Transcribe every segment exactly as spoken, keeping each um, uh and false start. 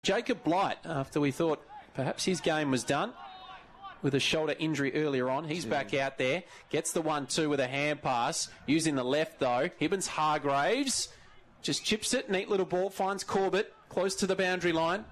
Jacob Blight, after we thought perhaps his game was done with a shoulder injury earlier on. He's yeah. back out there, gets the one two with a hand pass, using the left though. Hibbins Hargraves just chips it, neat little ball, finds Corbett close to the boundary line.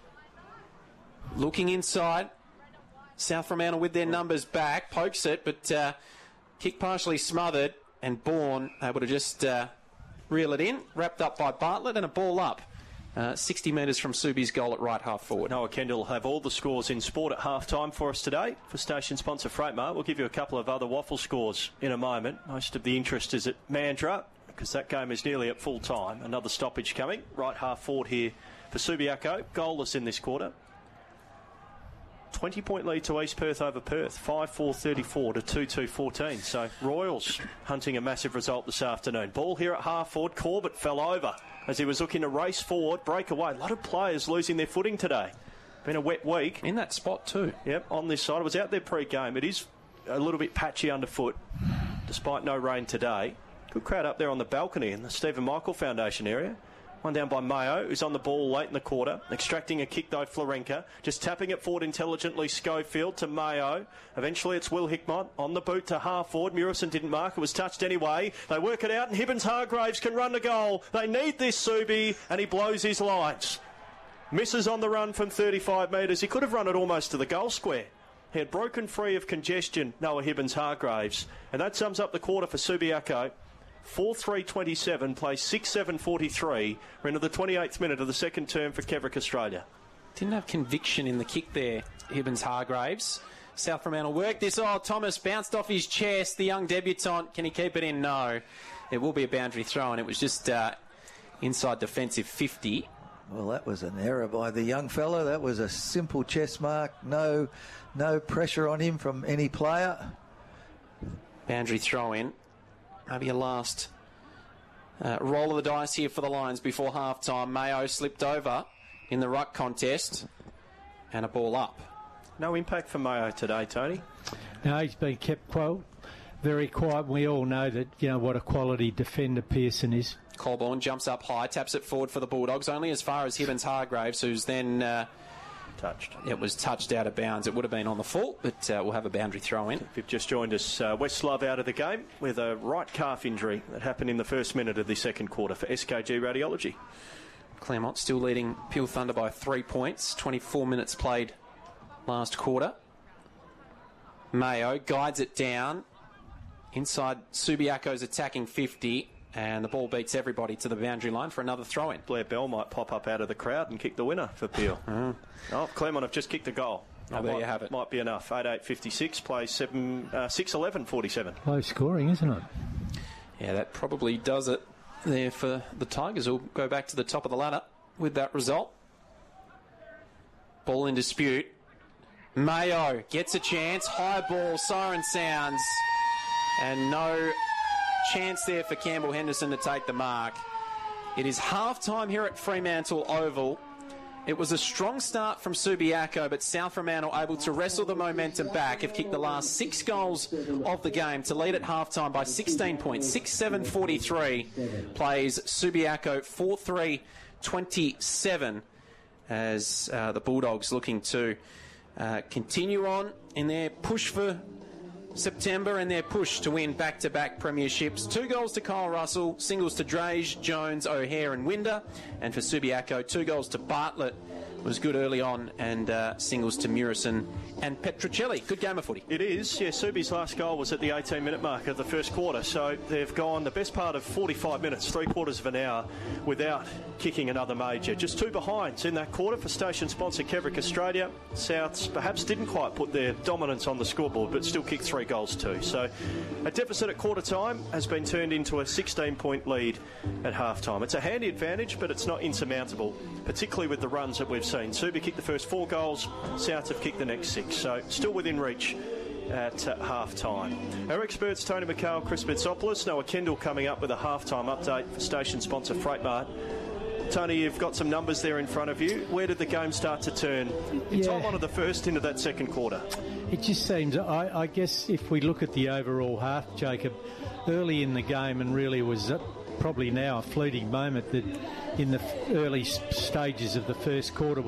Looking inside, South Fremantle with their numbers back, pokes it, but uh, kick partially smothered, and Bourne able to just uh, reel it in, wrapped up by Bartlett, and a ball up. Uh, sixty metres from Subi's goal at right half forward. Noah Kendall will have all the scores in sport at half time for us today. For station sponsor Freightmart, we'll give you a couple of other waffle scores in a moment. Most of the interest is at Mandurah, because that game is nearly at full time. Another stoppage coming. Right half forward here for Subiaco. Goalless in this quarter. twenty point lead to East Perth over Perth. five four thirty-four to two two fourteen. So Royals hunting a massive result this afternoon. Ball here at half forward. Corbett fell over as he was looking to race forward, break away. A lot of players losing their footing today. Been a wet week. In that spot too. Yep, on this side. I was out there pre-game. It is a little bit patchy underfoot, despite no rain today. Good crowd up there on the balcony in the Stephen Michael Foundation area. One down by Mayo, who's on the ball late in the quarter. Extracting a kick, though, Florenka. Just tapping it forward intelligently, Schofield to Mayo. Eventually, it's Will Hickmott on the boot to half forward. Murison didn't mark. It was touched anyway. They work it out, and Hibbins Hargraves can run the goal. They need this, Subi, and he blows his lines. Misses on the run from thirty-five metres. He could have run it almost to the goal square. He had broken free of congestion, Noah Hibbins Hargraves. And that sums up the quarter for Subiaco. four three twenty-seven, plays six seven forty-three. We're into the twenty-eighth minute of the second term for Kevrick Australia. Didn't have conviction in the kick there, Hibbins Hargraves. South Fremantle work this. Oh, Thomas bounced off his chest. The young debutant. Can he keep it in? No. It will be a boundary throw, and it was just uh, inside defensive fifty. Well, that was an error by the young fella. That was a simple chest mark. No, no pressure on him from any player. Boundary throw in. Maybe a last uh, roll of the dice here for the Lions before half-time. Mayo slipped over in the ruck contest, and a ball up. No impact for Mayo today, Tony? No, he's been kept quite, very quiet. We all know that, you know, what a quality defender Pearson is. Colborne jumps up high, taps it forward for the Bulldogs, only as far as Hibbins Hargraves, who's then... Uh, touched. It was touched out of bounds. It would have been on the full, but uh, we'll have a boundary throw in. If you've just joined us, uh, West Love out of the game with a right calf injury that happened in the first minute of the second quarter for S K G Radiology. Claremont still leading Peel Thunder by three points. twenty-four minutes played last quarter. Mayo guides it down inside Subiaco's attacking fifty. And the ball beats everybody to the boundary line for another throw-in. Blair Bell might pop up out of the crowd and kick the winner for Peel. mm. Oh, Claremont have just kicked a goal. Oh, there might, you have it. Might be enough. eight eight fifty-six, plays seven, uh, six eleven forty-seven. Low scoring, isn't it? Yeah, that probably does it there for the Tigers. Who'll go back to the top of the ladder with that result. Ball in dispute. Mayo gets a chance. High ball, siren sounds. And no... chance there for Campbell Henderson to take the mark. It is half-time here at Fremantle Oval. It was a strong start from Subiaco, but South Fremantle able to wrestle the momentum back, have kicked the last six goals of the game to lead at half-time by sixteen points. six seven forty-three plays Subiaco four three twenty-seven as uh, the Bulldogs looking to uh, continue on in their push for September and their push to win back-to-back premierships. Two goals to Kyle Russell, singles to Drage, Jones, O'Hare and Winder. And for Subiaco, two goals to Bartlett, was good early on, and uh, singles to Murison and Petruccelli. Good game of footy. It is. Yeah, Subi's last goal was at the eighteen minute mark of the first quarter, so they've gone the best part of forty-five minutes, three quarters of an hour, without kicking another major. Just two behinds in that quarter for station sponsor Kevrick Australia. Souths perhaps didn't quite put their dominance on the scoreboard, but still kicked three goals too. So a deficit at quarter time has been turned into a sixteen point lead at half time. It's a handy advantage, but it's not insurmountable, particularly with the runs that we've seen. Subi kicked the first four goals, Souths have kicked the next six, so still within reach at uh, half-time. Our experts, Tony McHale, Chris Bitsopoulos, Noah Kendall coming up with a half-time update for station sponsor Freightmart. Tony, you've got some numbers there in front of you. Where did the game start to turn in yeah. time one of the first into that second quarter? It just seems, I, I guess if we look at the overall half, Jacob, early in the game and really was probably now a fleeting moment that in the f- early s- stages of the first quarter